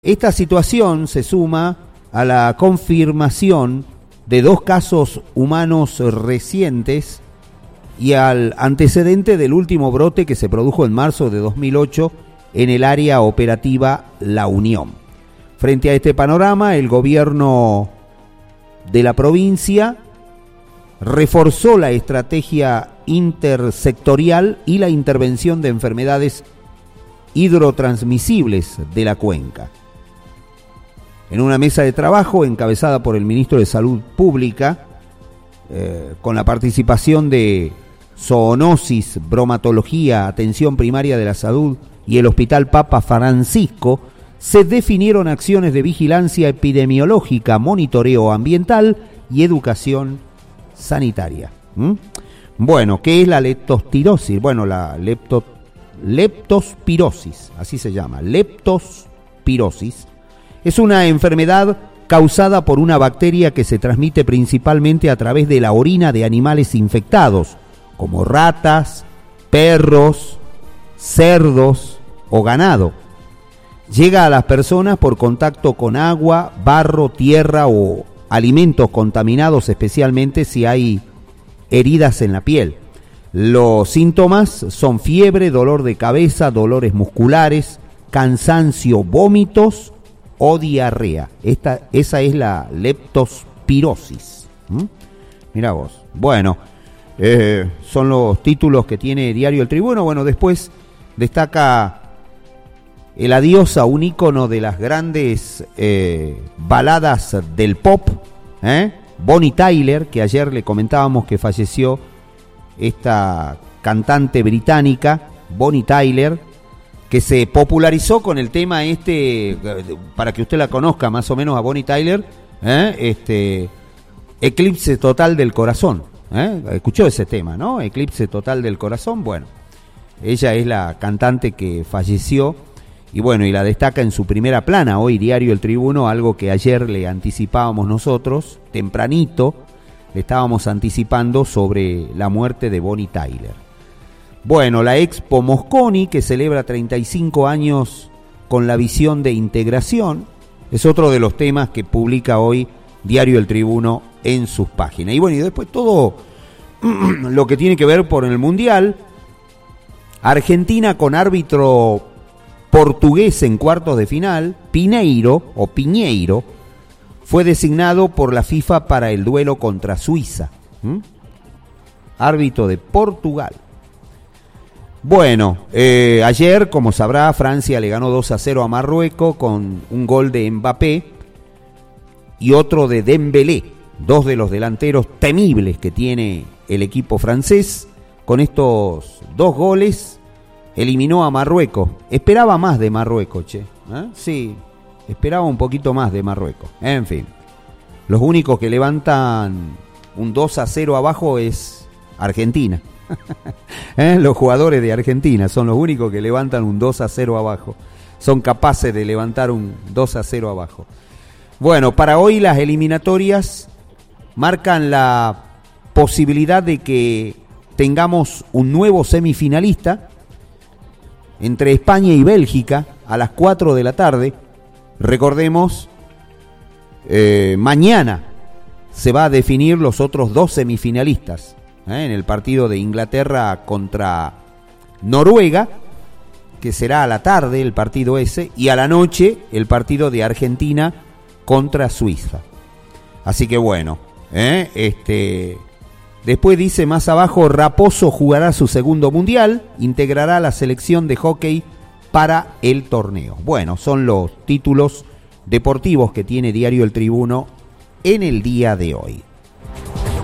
Esta situación se suma a la confirmación de 2 casos humanos recientes y al antecedente del último brote que se produjo en marzo de 2008 en el área operativa La Unión. Frente a este panorama, el gobierno de la provincia reforzó la estrategia intersectorial y la intervención de enfermedades hidrotransmisibles de la cuenca. En una mesa de trabajo encabezada por el ministro de Salud Pública, con la participación de Zoonosis, Bromatología, Atención Primaria de la Salud y el Hospital Papa Francisco, se definieron acciones de vigilancia epidemiológica, monitoreo ambiental y educación sanitaria. Bueno, ¿qué es la leptospirosis? Bueno, la leptospirosis, así se llama, leptospirosis. Es una enfermedad causada por una bacteria que se transmite principalmente a través de la orina de animales infectados, como ratas, perros, cerdos o ganado. Llega a las personas por contacto con agua, barro, tierra o alimentos contaminados, especialmente si hay heridas en la piel. Los síntomas son fiebre, dolor de cabeza, dolores cansancio, vómitos o diarrea. Esa es la leptospirosis. Mirá vos. Bueno, son los títulos que tiene Diario El Tribuno. Bueno, después destaca el adiós a un ícono de las grandes baladas del pop, Bonnie Tyler, que ayer le comentábamos que falleció esta cantante británica, Bonnie Tyler, que se popularizó con el tema para que usted la conozca más o menos a Bonnie Tyler, Eclipse Total del Corazón. Escuchó ese tema, ¿no? Eclipse Total del Corazón. Bueno, ella es la cantante que falleció y bueno, y la destaca en su primera plana hoy Diario El Tribuno, algo que ayer le anticipábamos nosotros, tempranito, le estábamos anticipando sobre la muerte de Bonnie Tyler. Bueno, la Expo Mosconi, que celebra 35 años con la visión de integración, es otro de los temas que publica hoy Diario El Tribuno en sus páginas. Y bueno, y después todo lo que tiene que ver por el Mundial. Argentina con árbitro portugués en cuartos de final, Piñeiro, fue designado por la FIFA para el duelo contra Suiza. Árbitro de Portugal. Bueno, ayer, como sabrá, Francia le ganó 2-0 a Marruecos con un gol de Mbappé y otro de Dembélé, 2 de los delanteros temibles que tiene el equipo francés. Con estos 2 goles eliminó a Marruecos. Esperaba más de Marruecos, Sí, esperaba un poquito más de Marruecos. En fin, los únicos que levantan un 2-0 abajo es Argentina. Los jugadores de Argentina son los únicos que levantan un 2-0 abajo. Son capaces de levantar un 2-0 abajo. Bueno, para hoy las eliminatorias marcan la posibilidad de que tengamos un nuevo semifinalista entre España y Bélgica a las 4 de la tarde. Recordemos, mañana se va a definir los otros 2 semifinalistas. En el partido de Inglaterra contra Noruega, que será a la tarde el partido ese, y a la noche el partido de Argentina contra Suiza. Así que bueno, después dice más abajo, Raposo jugará su segundo mundial, integrará la selección de hockey para el torneo. Bueno, son los títulos deportivos que tiene Diario El Tribuno en el día de hoy.